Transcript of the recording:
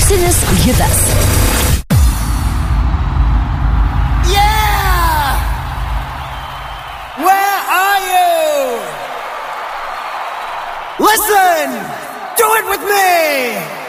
auksinis hitas. Yeah! Where are you? Listen! Do it with me!